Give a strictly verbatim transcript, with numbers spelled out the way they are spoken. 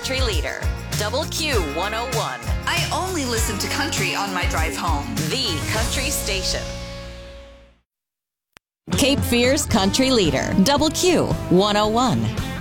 country leader, Double Q one oh one. I only listen to country on my drive home. The country station. Cape Fear's country leader, Double Q one oh one.